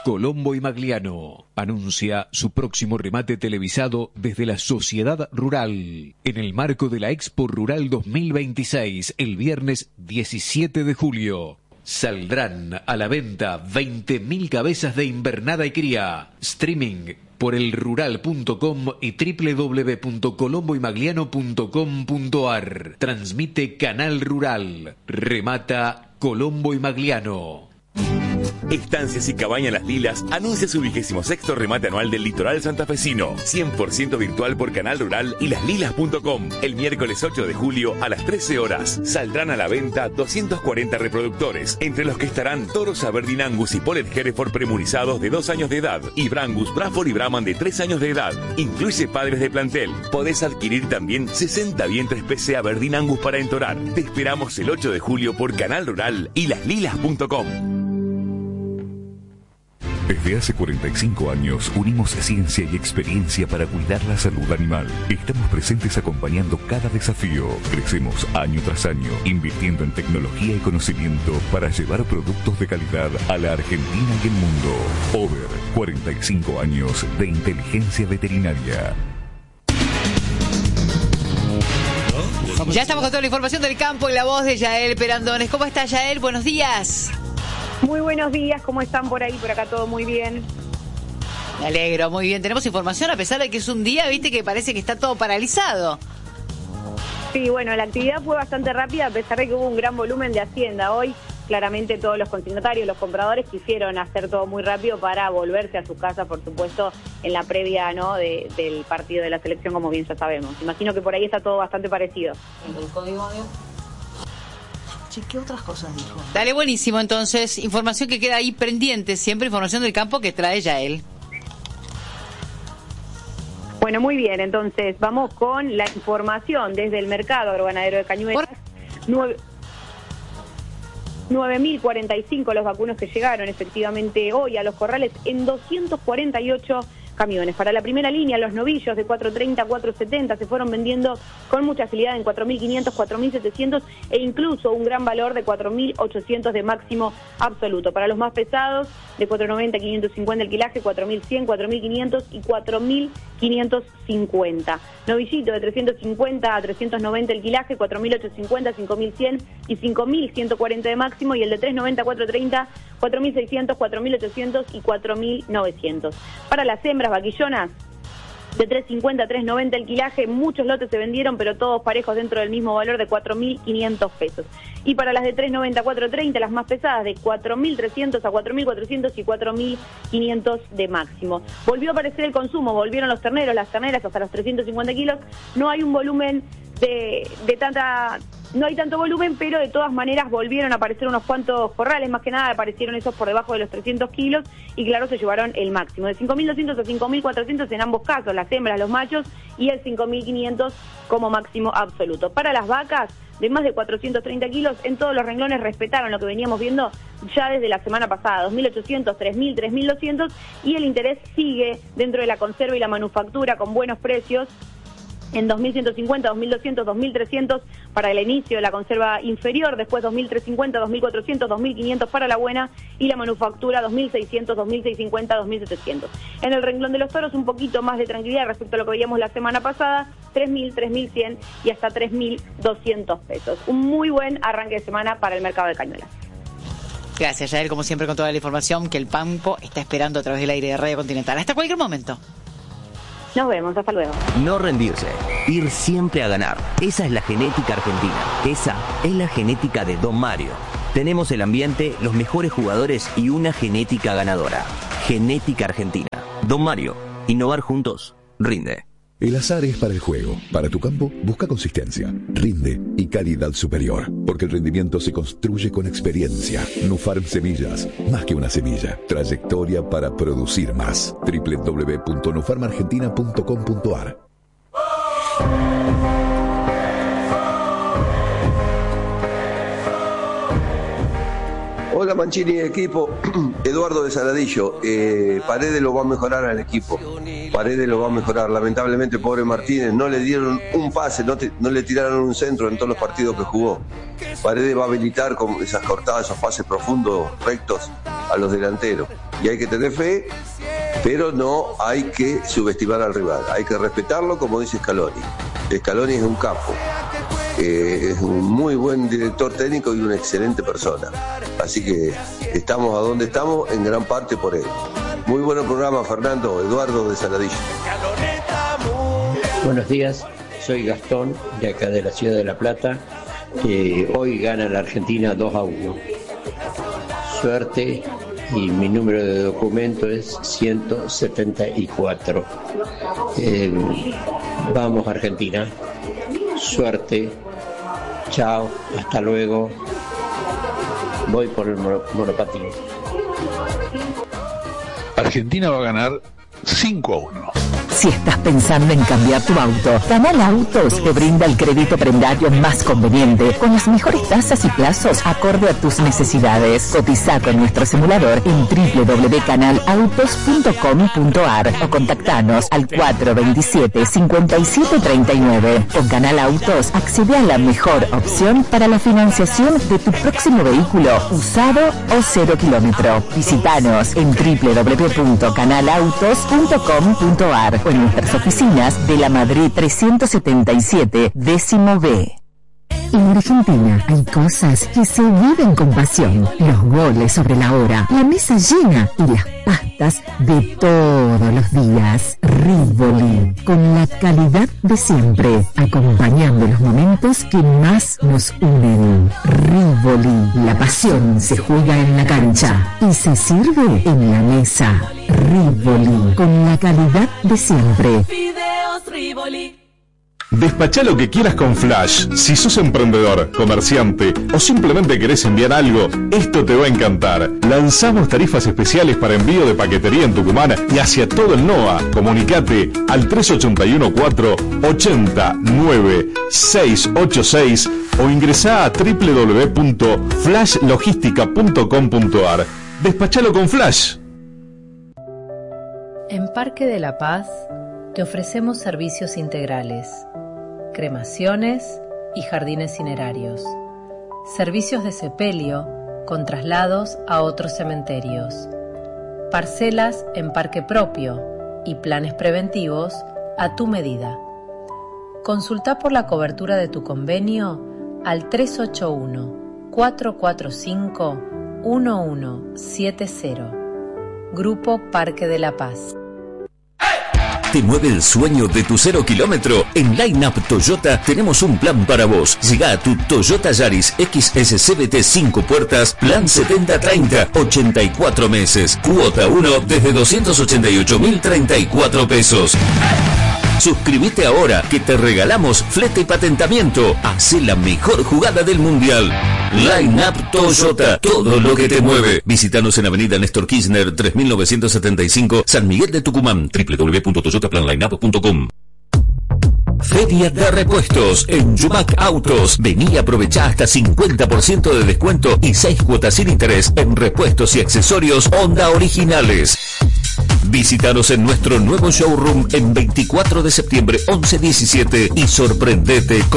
Colombo y Magliano anuncia su próximo remate televisado desde la Sociedad Rural en el marco de la Expo Rural 2026 el viernes 17 de julio. Saldrán a la venta 20.000 cabezas de invernada y cría. Streaming por elrural.com y www.colomboymagliano.com.ar. Transmite Canal Rural. Remata Colombo y Magliano. Estancias y Cabañas Las Lilas anuncia su 26º remate anual del litoral santafesino. 100% virtual por Canal Rural y laslilas.com. El miércoles 8 de julio a las 13 horas. Saldrán a la venta 240 reproductores, entre los que estarán toros Aberdeen Angus y Poller Hereford premunizados de 2 años de edad y Brangus, Braford y Brahman de 3 años de edad. Incluye padres de plantel. Podés adquirir también 60 vientres PC Aberdeen Angus para entorar. Te esperamos el 8 de julio por Canal Rural y laslilas.com. Desde hace 45 años unimos ciencia y experiencia para cuidar la salud animal. Estamos presentes acompañando cada desafío. Crecemos año tras año, invirtiendo en tecnología y conocimiento para llevar productos de calidad a la Argentina y el mundo. Over, 45 años de inteligencia veterinaria. Ya estamos con toda la información del campo y la voz de Yael Perandones. ¿Cómo está, Yael? Buenos días. Muy buenos días, ¿cómo están por ahí? Por acá todo muy bien. Me alegro, muy bien. Tenemos información a pesar de que es un día, viste, que parece que está todo paralizado. Sí, bueno, la actividad fue bastante rápida a pesar de que hubo un gran volumen de hacienda. Hoy, claramente, todos los consignatarios, los compradores quisieron hacer todo muy rápido para volverse a su casa, por supuesto, en la previa, ¿no?, del partido de la selección, como bien ya sabemos. Imagino que por ahí está todo bastante parecido. ¿El código? ¿Qué otras cosas dijo? Dale, buenísimo, entonces, información que queda ahí pendiente, siempre información del campo que trae Yael. Bueno, muy bien, entonces vamos con la información desde el mercado agroganadero de Cañuelas. 9.045 los vacunos que llegaron efectivamente hoy a los corrales en 248 camiones. Para la primera línea, los novillos de 430 a 470 se fueron vendiendo con mucha agilidad en 4.500, 4.700 e incluso un gran valor de 4.800 de máximo absoluto. Para los más pesados, de 490 a 550 el quilaje, 4.100, 4.500 y 4.550. Novillito de 350 a 390 el quilaje, 4.850, 5.100 y 5.140 de máximo, y el de 390 a 430, 4.600, 4.800 y 4.900. Para las hembras vaquillonas, de 350 a 390 el quilaje, muchos lotes se vendieron, pero todos parejos dentro del mismo valor de 4.500 pesos. Y para las de 390 a 430, las más pesadas, de 4.300 a 4.400 y 4.500 de máximo. Volvió a aparecer el consumo, volvieron los terneros, las terneras hasta los 350 kilos. No hay un volumen no hay tanto volumen, pero de todas maneras volvieron a aparecer unos cuantos corrales, más que nada aparecieron esos por debajo de los 300 kilos y claro, se llevaron el máximo, de 5.200 a 5.400 en ambos casos, las hembras, los machos, y el 5.500 como máximo absoluto. Para las vacas, de más de 430 kilos, en todos los renglones respetaron lo que veníamos viendo ya desde la semana pasada, 2.800, 3.000, 3.200, y el interés sigue dentro de la conserva y la manufactura con buenos precios, en 2.150, 2.200, 2.300 para el inicio de la conserva inferior, después 2.350, 2.400, 2.500 para la buena, y la manufactura 2.600, 2.650, 2.700. En el renglón de los toros un poquito más de tranquilidad respecto a lo que veíamos la semana pasada, 3.000, 3.100 y hasta 3.200 pesos. Un muy buen arranque de semana para el mercado de Cañuelas. Gracias, Yael, como siempre, con toda la información que el Pampo está esperando a través del aire de Radio Continental. Hasta cualquier momento. Nos vemos, hasta luego. No rendirse, ir siempre a ganar. Esa es la genética argentina. Esa es la genética de Don Mario. Tenemos el ambiente, los mejores jugadores y una genética ganadora. Genética argentina. Don Mario, innovar juntos, rinde. El azar es para el juego. Para tu campo, busca consistencia, rinde y calidad superior. Porque el rendimiento se construye con experiencia. Nufarm Semillas, más que una semilla. Trayectoria para producir más. www.nufarmargentina.com.ar. Hola. Hola Mancini y equipo, Eduardo de Saladillo. Paredes lo va a mejorar al equipo, Paredes lo va a mejorar. Lamentablemente, pobre Martínez, no le dieron un pase, no le tiraron un centro en todos los partidos que jugó. Paredes va a habilitar con esas cortadas, esos pases profundos, rectos a los delanteros. Y hay que tener fe, pero no hay que subestimar al rival, hay que respetarlo, como dice Scaloni. Scaloni es un capo. Es un muy buen director técnico y una excelente persona. Así que estamos a donde estamos en gran parte por él. Muy buen programa, Fernando. Eduardo de Saladillo. Buenos días, soy Gastón, de acá de la ciudad de La Plata. Hoy gana la Argentina 2-1. Suerte, y mi número de documento es 174. Vamos Argentina. Suerte. Chao, hasta luego. Voy por el monopatín. Argentina va a ganar 5-1. Si estás pensando en cambiar tu auto, Canal Autos te brinda el crédito prendario más conveniente, con las mejores tasas y plazos acorde a tus necesidades. Cotiza con nuestro simulador en www.canalautos.com.ar o contactanos al 427-5739. Con Canal Autos accede a la mejor opción para la financiación de tu próximo vehículo, usado o 0 kilómetro. Visítanos en www.canalautos.com.ar o en nuestras oficinas de la Madrid 377, décimo B. En Argentina hay cosas que se viven con pasión. Los goles sobre la hora, la mesa llena y las pastas de todos los días. Rivoli, con la calidad de siempre, acompañando los momentos que más nos unen. Rivoli, la pasión se juega en la cancha y se sirve en la mesa. Rivoli, con la calidad de siempre. Fideos Rivoli. Despachá lo que quieras con Flash. Si sos emprendedor, comerciante o simplemente querés enviar algo, esto te va a encantar. Lanzamos tarifas especiales para envío de paquetería en Tucumán y hacia todo el NOA. Comunicate al 3814-89686 o ingresá a www.flashlogistica.com.ar. Despachalo con Flash. En Parque de la Paz te ofrecemos servicios integrales, cremaciones y jardines cinerarios, servicios de sepelio con traslados a otros cementerios, parcelas en parque propio y planes preventivos a tu medida. Consulta por la cobertura de tu convenio al 381-445-1170. Grupo Parque de la Paz. ¿Te mueve el sueño de tu 0 kilómetro? En Line Up Toyota tenemos un plan para vos. Llega a tu Toyota Yaris XS CVT 5 puertas, plan 70-30, 84 meses. Cuota 1 desde 288.034 pesos. Suscríbete ahora que te regalamos flete y patentamiento. Hacé la mejor jugada del mundial. Line Up Toyota, todo lo que te mueve. Visítanos en Avenida Néstor Kirchner 3975, San Miguel de Tucumán. www.toyotaplanlineup.com. Feria de repuestos en Yumac Autos. Vení y aprovechá hasta 50% de descuento y 6 cuotas sin interés en repuestos y accesorios Honda originales. Visítanos en nuestro nuevo showroom en 24 de septiembre 11-17 y sorprendete con